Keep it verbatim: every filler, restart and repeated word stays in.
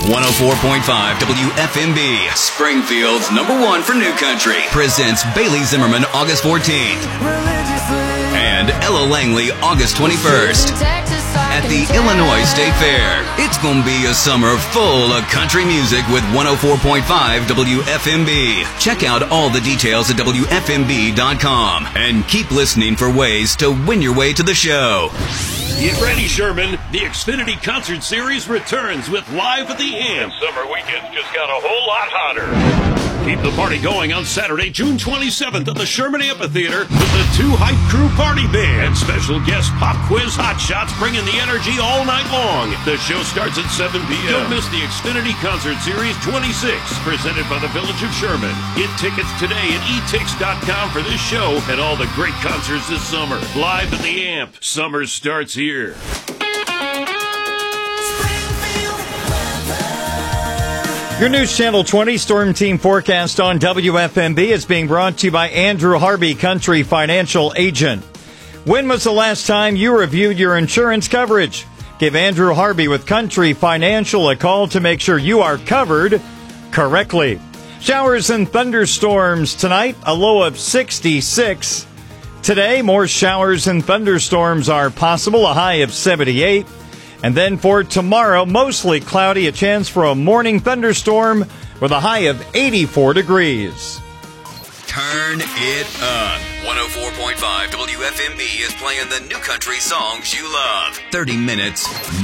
one oh four point five W F M B, Springfield's number one for new country, presents Bailey Zimmerman August fourteenth and Ella Langley August twenty-first at the Illinois State Fair. It's gonna be a summer full of country music with one oh four point five W F M B. Check out all the details at W F M B dot com and keep listening for ways to win your way to the show. Get ready, Sherman. The Xfinity Concert Series returns with Live at the Amp. Summer weekends just got a whole lot hotter. Keep the party going on Saturday, June twenty-seventh at the Sherman Amphitheater with the Two Hype Crew Party Band and special guest Pop Quiz Hot Shots bringing the energy all night long. The show starts at seven p.m. Don't miss the Xfinity Concert Series twenty-six, presented by the Village of Sherman. Get tickets today at e tix dot com for this show and all the great concerts this summer. Live at the Amp. Summer starts here. Your News Channel twenty Storm Team forecast on W F M B is being brought to you by Andrew Harvey, Country Financial Agent. When was the last time you reviewed your insurance coverage? Give Andrew Harvey with Country Financial a call to make sure you are covered correctly. Showers and thunderstorms tonight, a low of sixty-six. Today, more showers and thunderstorms are possible, a high of seventy-eight. And then for tomorrow, mostly cloudy, a chance for a morning thunderstorm with a high of eighty-four degrees. Turn it up. one oh four point five W F M B is playing the new country songs you love. thirty minutes